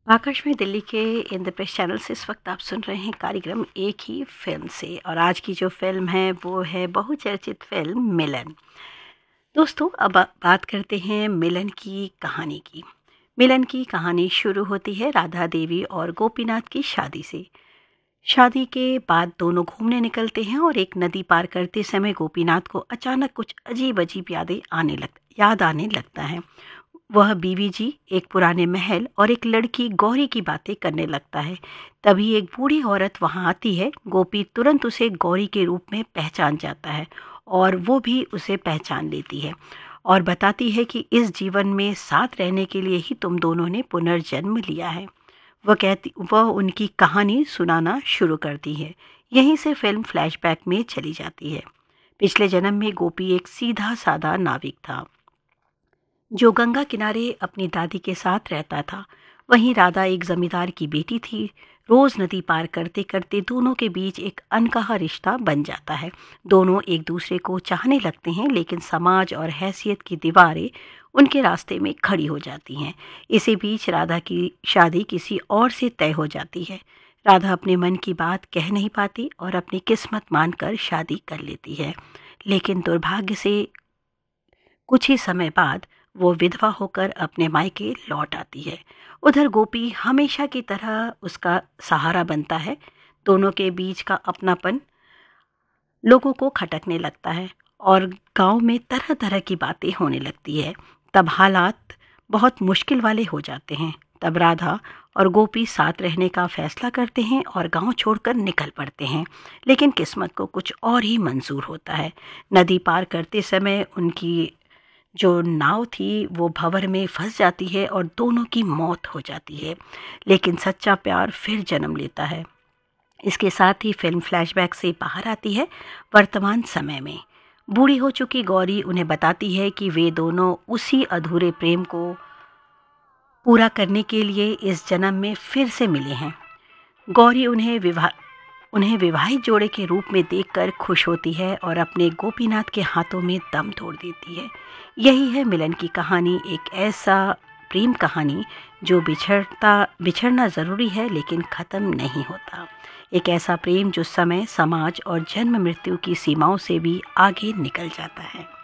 आकाश में दिल्ली के इंद्रप्रस्थ चैनल से इस वक्त आप सुन रहे हैं कार्यक्रम एक ही फिल्म से। और आज की जो फिल्म है वो है बहुचर्चित फिल्म मिलन। दोस्तों, अब बात करते हैं मिलन की कहानी की। मिलन की कहानी शुरू होती है राधा देवी और गोपीनाथ की शादी से। शादी के बाद दोनों घूमने निकलते हैं और एक नदी पार करते समय गोपीनाथ को अचानक कुछ अजीब अजीब याद आने लगता है। वह बीवी जी, एक पुराने महल और एक लड़की गौरी की बातें करने लगता है। तभी एक बूढ़ी औरत वहां आती है। गोपी तुरंत उसे गौरी के रूप में पहचान जाता है और वो भी उसे पहचान लेती है और बताती है कि इस जीवन में साथ रहने के लिए ही तुम दोनों ने पुनर्जन्म लिया है। वह उनकी कहानी सुनाना शुरू करती है। यहीं से फिल्म फ्लैशबैक में चली जाती है। पिछले जन्म में गोपी एक सीधा साधा नाविक था जो गंगा किनारे अपनी दादी के साथ रहता था। वहीं राधा एक जमींदार की बेटी थी। रोज नदी पार करते करते दोनों के बीच एक अनकहा रिश्ता बन जाता है। दोनों एक दूसरे को चाहने लगते हैं, लेकिन समाज और हैसियत की दीवारें उनके रास्ते में खड़ी हो जाती हैं। इसी बीच राधा की शादी किसी और से तय हो जाती है। राधा अपने मन की बात कह नहीं पाती और अपनी किस्मत मानकर शादी कर लेती है, लेकिन दुर्भाग्य से कुछ ही समय बाद वो विधवा होकर अपने मायके लौट आती है। उधर गोपी हमेशा की तरह उसका सहारा बनता है। दोनों के बीच का अपनापन लोगों को खटकने लगता है और गांव में तरह तरह की बातें होने लगती है। तब हालात बहुत मुश्किल वाले हो जाते हैं। तब राधा और गोपी साथ रहने का फैसला करते हैं और गांव छोड़कर निकल पड़ते हैं। लेकिन किस्मत को कुछ और ही मंजूर होता है। नदी पार करते समय उनकी जो नाव थी वो भंवर में फंस जाती है और दोनों की मौत हो जाती है। लेकिन सच्चा प्यार फिर जन्म लेता है। इसके साथ ही फिल्म फ्लैशबैक से बाहर आती है वर्तमान समय में। बूढ़ी हो चुकी गौरी उन्हें बताती है कि वे दोनों उसी अधूरे प्रेम को पूरा करने के लिए इस जन्म में फिर से मिले हैं। गौरी उन्हें विवाहित जोड़े के रूप में देखकर खुश होती है और अपने गोपीनाथ के हाथों में दम तोड़ देती है। यही है मिलन की कहानी, एक ऐसा प्रेम कहानी जो बिछड़ना ज़रूरी है लेकिन ख़त्म नहीं होता। एक ऐसा प्रेम जो समय, समाज और जन्म मृत्यु की सीमाओं से भी आगे निकल जाता है।